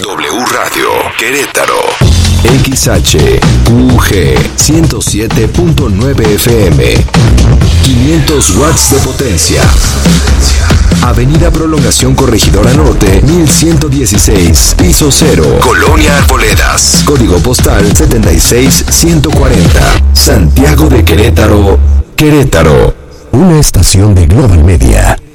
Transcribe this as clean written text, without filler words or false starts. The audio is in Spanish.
W Radio Querétaro. XHQG 107.9 FM. 500 watts de potencia. Avenida Prolongación Corregidora Norte, 1116, piso 0. Colonia Arboledas. Código postal 76140. Santiago de Querétaro, Querétaro. Una estación de Global Media.